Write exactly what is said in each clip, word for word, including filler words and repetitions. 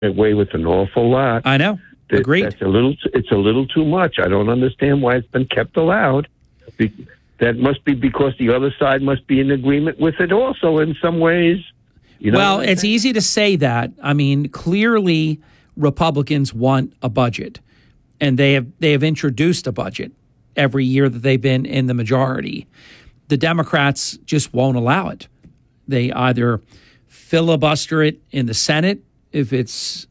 away with an awful lot. I know. That, Agreed. That's a little. It's a little too much. I don't understand why it's been kept allowed. Be, that must be because the other side must be in agreement with it also in some ways. You know well, it's easy to say that. I mean, clearly Republicans want a budget, and they have they have introduced a budget every year that they've been in the majority. The Democrats just won't allow it. They either filibuster it in the Senate if it's,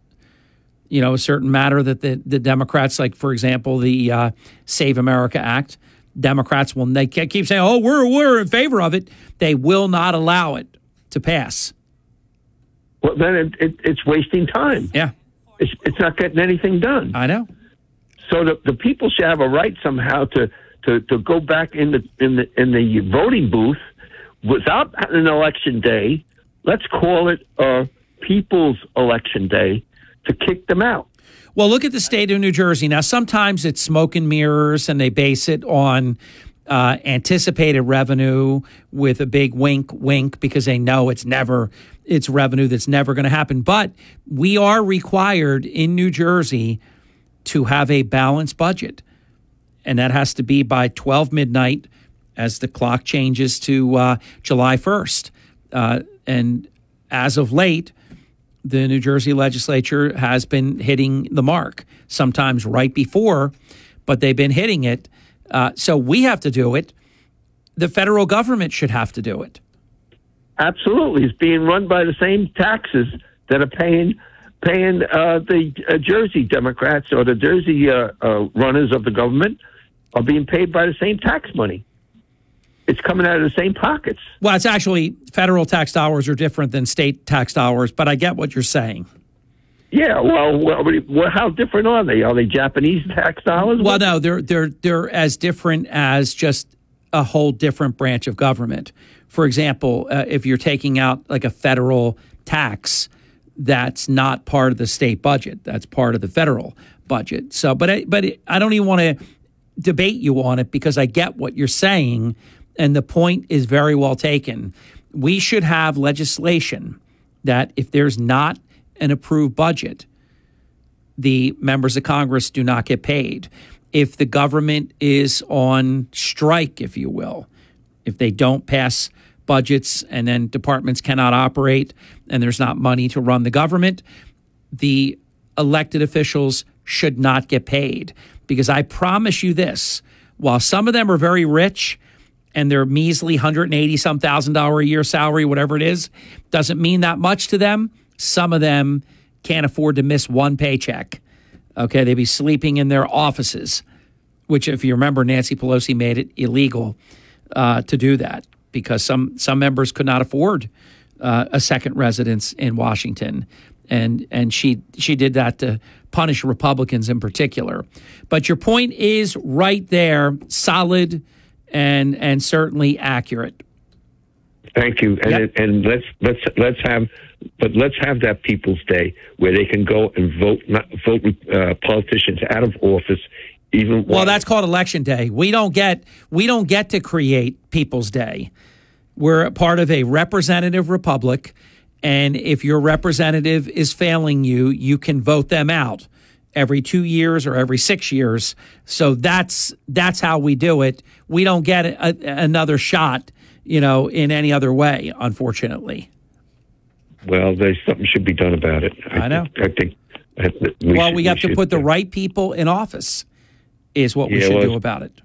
you know, a certain matter that the, the Democrats, like, for example, the uh, Save America Act, Democrats will they keep saying, oh, we're, we're in favor of it. They will not allow it to pass. Well, then it, it, it's wasting time. Yeah. It's, it's not getting anything done. I know. So the, the people should have a right somehow to, to, to go back in the in the in the voting booth without an election day. Let's call it a people's election day to kick them out. Well, look at the state of New Jersey. Now, sometimes it's smoke and mirrors, and they base it on uh, anticipated revenue with a big wink, wink, because they know it's never it's revenue that's never going to happen. But we are required in New Jersey to have a balanced budget, and that has to be by twelve midnight as the clock changes to uh, July first. Uh, and as of late, the New Jersey legislature has been hitting the mark, sometimes right before, but they've been hitting it. Uh, so we have to do it. The federal government should have to do it. Absolutely. It's being run by the same taxes that are paying paying uh, the uh, Jersey Democrats or the Jersey uh, uh, runners of the government are being paid by the same tax money. It's coming out of the same pockets. Well, it's actually federal tax dollars are different than state tax dollars, but I get what you're saying. Yeah, well, well, well how different are they? Are they Japanese tax dollars? Well, no, they're they're they're as different as just a whole different branch of government. For example, uh, if you're taking out like a federal tax, that's not part of the state budget. That's part of the federal budget. So, but I, but I don't even want to debate you on it because I get what you're saying. And the point is very well taken. We should have legislation that if there's not an approved budget, the members of Congress do not get paid. If the government is on strike, if you will, if they don't pass budgets and then departments cannot operate and there's not money to run the government, the elected officials should not get paid. Because I promise you this, while some of them are very rich, and their measly one hundred eighty some thousand dollar a year salary, whatever it is, doesn't mean that much to them. Some of them can't afford to miss one paycheck. Okay, they'd be sleeping in their offices, which, if you remember, Nancy Pelosi made it illegal uh, to do that because some some members could not afford uh, a second residence in Washington, and and she she did that to punish Republicans in particular. But your point is right there, solid. And and certainly accurate. Thank you. And yep. and let's let's let's have but let's have that People's Day where they can go and vote not vote uh, politicians out of office. Even well, that's called Election Day. We don't get we don't get to create People's Day. We're a part of a representative republic, and if your representative is failing you, you can vote them out every two years or every six years. So that's that's how we do it. We don't get a, another shot, you know, in any other way, unfortunately. Well, there's something should be done about it. I, I know. I think. I think we well, should, we have we to should, put the right people in office is what we yeah, should well, do about it.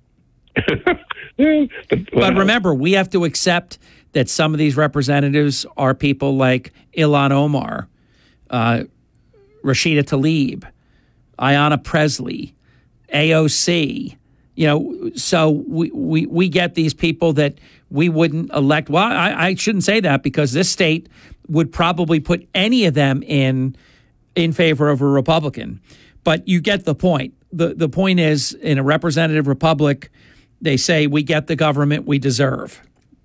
but, well, but remember, we have to accept that some of these representatives are people like Ilhan Omar, uh, Rashida Tlaib, Ayanna Pressley, A O C, you know, so we, we, we get these people that we wouldn't elect. Well, I, I shouldn't say that because this state would probably put any of them in in favor of a Republican. But you get the point. The, the point is, in a representative republic, they say we get the government we deserve.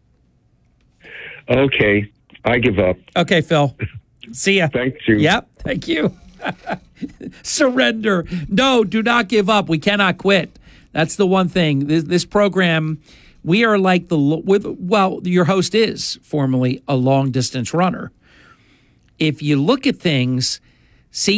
Okay, I give up. Okay, Phil. See ya. Thank you. Yep, thank you. Surrender. No, do not give up. We cannot quit. That's the one thing. This, this program, we are like the, with, well, your host is formerly a long distance runner. If you look at things